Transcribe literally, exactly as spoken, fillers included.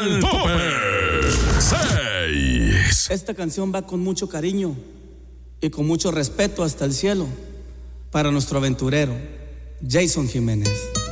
el tope. seis. Esta canción va con mucho cariño y con mucho respeto hasta el cielo para nuestro aventurero, Jason Jiménez.